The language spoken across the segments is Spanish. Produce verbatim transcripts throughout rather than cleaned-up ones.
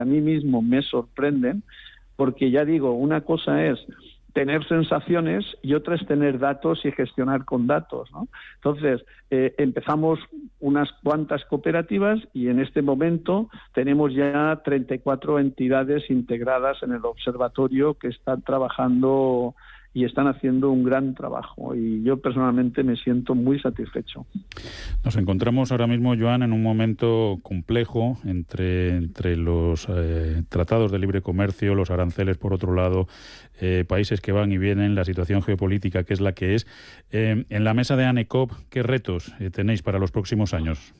a mí mismo me sorprenden, porque ya digo, una cosa es tener sensaciones y otra es tener datos y gestionar con datos, ¿no? Entonces, eh, empezamos unas cuantas cooperativas y en este momento tenemos ya treinta y cuatro entidades integradas en el observatorio que están trabajando y están haciendo un gran trabajo, y yo personalmente me siento muy satisfecho. Nos encontramos ahora mismo, Joan, en un momento complejo entre, entre los eh, tratados de libre comercio, los aranceles por otro lado, eh, países que van y vienen, la situación geopolítica que es la que es. Eh, en la mesa de ANECOP, ¿qué retos eh, tenéis para los próximos años?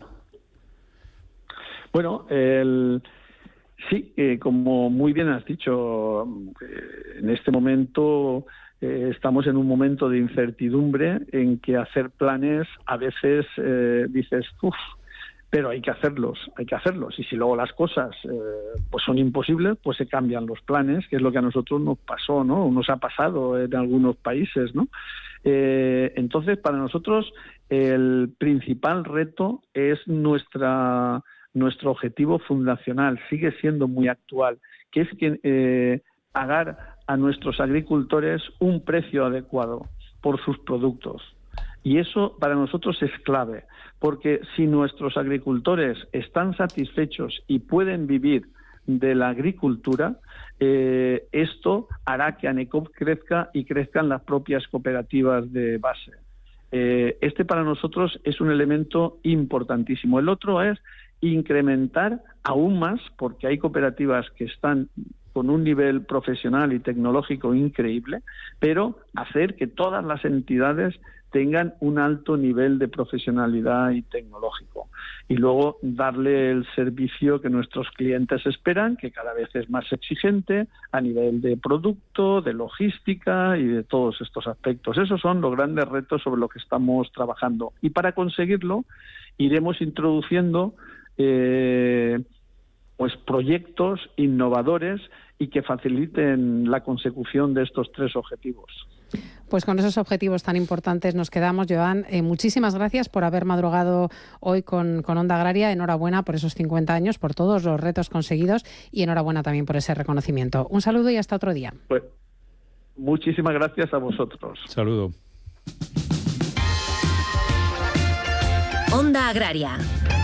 Bueno, el... sí, eh, como muy bien has dicho, eh, en este momento eh, estamos en un momento de incertidumbre en que hacer planes a veces eh, dices, uff, pero hay que hacerlos, hay que hacerlos. Y si luego las cosas eh, pues son imposibles, pues se cambian los planes, que es lo que a nosotros nos pasó, ¿no? Nos ha pasado en algunos países, ¿no? Eh, entonces, para nosotros el principal reto es nuestra nuestro objetivo fundacional, sigue siendo muy actual, que es que eh, pagar a nuestros agricultores un precio adecuado por sus productos. Y eso para nosotros es clave, porque si nuestros agricultores están satisfechos y pueden vivir de la agricultura, eh, esto hará que ANECOP crezca y crezcan las propias cooperativas de base. Eh, este para nosotros es un elemento importantísimo. El otro es incrementar aún más, porque hay cooperativas que están con un nivel profesional y tecnológico increíble, pero hacer que todas las entidades tengan un alto nivel de profesionalidad y tecnológico. Y luego darle el servicio que nuestros clientes esperan, que cada vez es más exigente a nivel de producto, de logística y de todos estos aspectos. Esos son los grandes retos sobre los que estamos trabajando. Y para conseguirlo, iremos introduciendo eh, pues proyectos innovadores y que faciliten la consecución de estos tres objetivos. Pues con esos objetivos tan importantes nos quedamos, Joan. Eh, muchísimas gracias por haber madrugado hoy con, con Onda Agraria. Enhorabuena por esos cincuenta años, por todos los retos conseguidos y enhorabuena también por ese reconocimiento. Un saludo y hasta otro día. Pues muchísimas gracias a vosotros. Saludo. Onda Agraria.